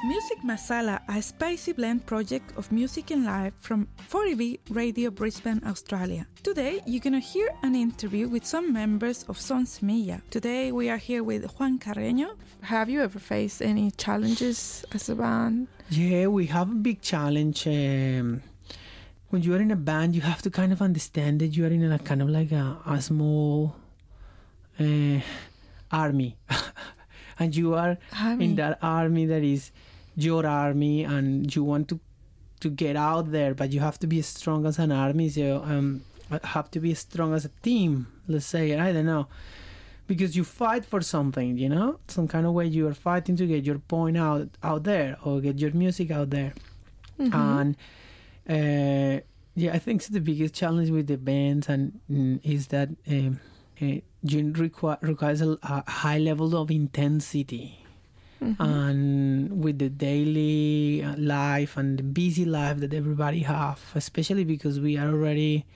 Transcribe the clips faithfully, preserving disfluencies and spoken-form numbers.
Music Masala, a spicy blend project of music and life from four E B Radio Brisbane, Australia. Today, you're going to hear an interview with some members of Son Semilla. Today, we are here with Juan Carreño. Have you ever faced any challenges as a band? Yeah, we have a big challenge. Um, when you are in a band, you have to kind of understand that you are in a kind of like a, a small uh, army. And you are army. in that army that is your army, and you want to to get out there, but you have to be as strong as an army. So um, have to be as strong as a team. Let's say, I don't know, because you fight for something, you know, some kind of way you are fighting to get your point out out there or get your music out there. Mm-hmm. And uh, yeah, I think the biggest challenge with the bands and mm, is that um, uh, you require requires a, a high level of intensity. Mm-hmm. And with the daily life and the busy life that everybody have, especially because we are already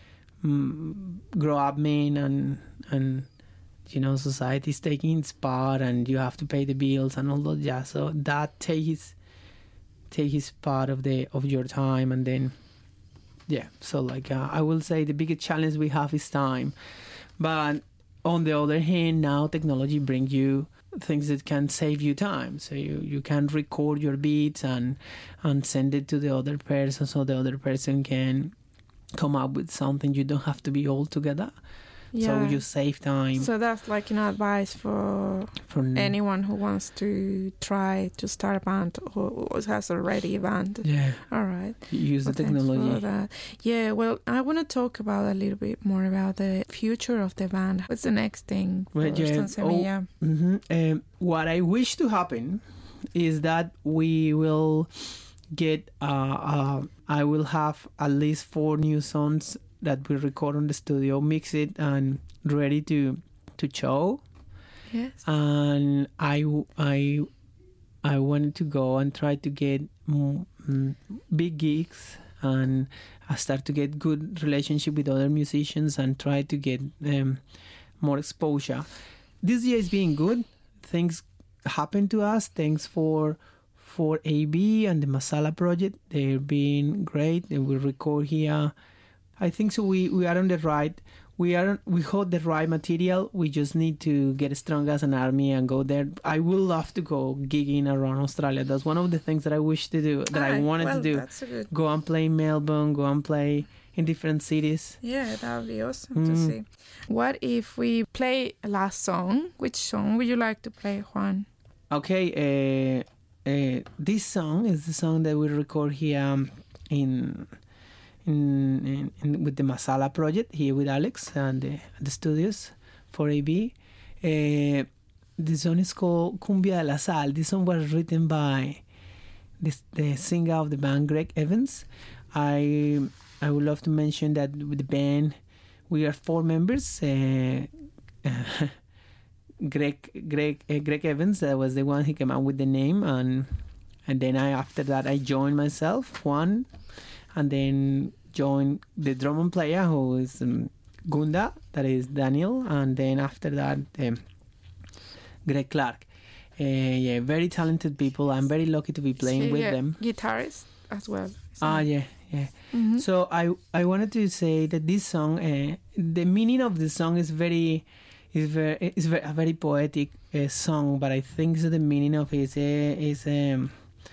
um, grow up men and and you know society is taking its part, and you have to pay the bills and all that. Yeah, so that takes takes part of the of your time, and then yeah. So like uh, I will say the biggest challenge we have is time, but on the other hand, now technology brings you things that can save you time. So you, you can record your beats and and send it to the other person, so the other person can come up with something. You don't have to be all together. Yeah. So you save time. So that's like an advice for, for anyone who wants to try to start a band or has already a band. Yeah. All right. Use well, the technology. For that. Yeah, well, I want to talk about a little bit more about the future of the band. What's the next thing for well, yeah. Son Semilla? Oh, mm-hmm. um, what I wish to happen is that we will get, uh, uh, I will have at least four new songs that we record on the studio, mix it, and ready to to show. Yes. And I, I, I wanted to go and try to get mm, big gigs, and I start to get good relationship with other musicians and try to get um, more exposure. This year is being good. Things happen to us. Thanks for for A B and the Masala project. They're being great. They will record here. I think so. We, we are on the right. We are. We hold the right material. We just need to get strong as an army and go there. I would love to go gigging around Australia. That's one of the things that I wish to do. That right. I wanted well, to do. That's a good... Go and play in Melbourne. Go and play in different cities. Yeah, that would be awesome mm. to see. What if we play a last song? Which song would you like to play, Juan? Okay. Uh, uh, this song is the song that we record here um, in. In, in, in with the Masala project here with Alex and the, the studios for A B. Uh, the song is called Cumbia de la Sal. This song was written by this, the singer of the band, Greg Evans. I I would love to mention that with the band we are four members. Uh, uh, Greg Greg uh, Greg Evans, that was the one who came out with the name, and and then I after that I joined myself Juan. And then join the drum and player, who is um, Gunda, that is Daniel. And then after that, um, Greg Clark. Uh, yeah, very talented people. I'm very lucky to be playing so, with yeah, them. Guitarist as well. Ah, yeah, yeah. Mm-hmm. So I I wanted to say that this song, uh, the meaning of the song is very, is very, is very, a very poetic uh, song. But I think so the meaning of it is uh, is um,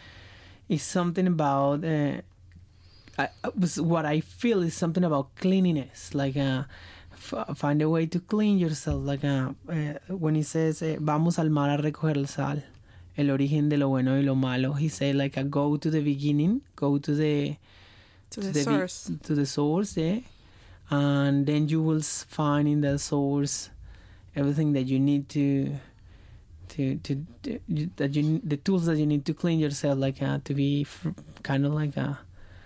is something about. Uh, I, what I feel is something about cleanliness, like uh, f- find a way to clean yourself. Like uh, uh, when he says, uh, "Vamos al mar a recoger el sal, el origen de lo bueno y lo malo." He say like, uh, "Go to the beginning, go to the to, to the, the source, be- to the source, yeah, and then you will find in the source everything that you need to." To, to, to that you the tools that you need to clean yourself, like uh, to be f- kind of like a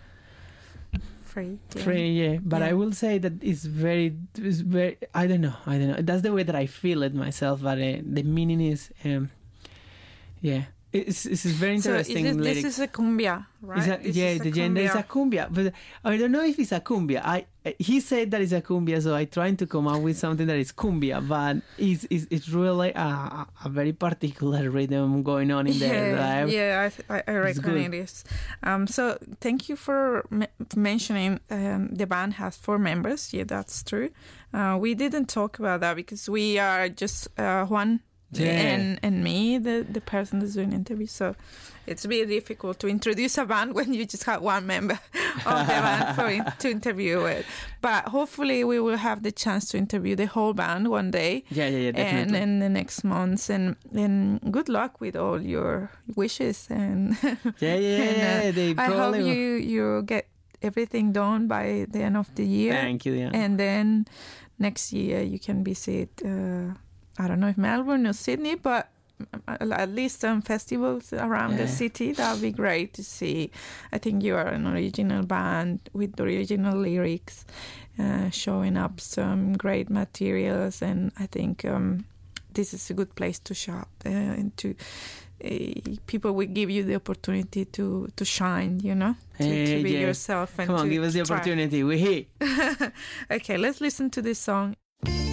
free, yeah. free, yeah. But yeah. I will say that it's very, it's very. I don't know, I don't know. That's the way that I feel it myself. But uh, the meaning is, um, yeah, it's it's very interesting. So is it, this is a cumbia, right? A, yeah, the gender is a cumbia, but I don't know if it's a cumbia. I he said that it's a cumbia, so I trying to come up with something that is cumbia, but it's it's, it's really a, a very particular rhythm going on in there. Yeah, Right? yeah, I, I, I reckon good. it is. Um, so thank you for me- mentioning um, the band has four members. Yeah, that's true. Uh, we didn't talk about that because we are just uh, Juan Yeah. and and me, the, the person that's doing interviews. So it's really difficult to introduce a band when you just have one member of the band for in, to interview with. But hopefully we will have the chance to interview the whole band one day. Yeah, yeah, yeah, And definitely. in the next months. And, and good luck with all your wishes. And Yeah, yeah, and, uh, yeah. They I hope probably will. you, you get everything done by the end of the year. Thank you. Yeah. And then next year you can visit, uh, I don't know if Melbourne or Sydney, but at least some festivals around Yeah. the city. That would be great to see. I think you are an original band with original lyrics, uh, showing up some great materials, and I think um, this is a good place to shop uh, and to uh, people will give you the opportunity to, to shine, you know, to, Hey, to be yeah. yourself. And Come on, to give us the try. opportunity. We're here. Okay, let's listen to this song.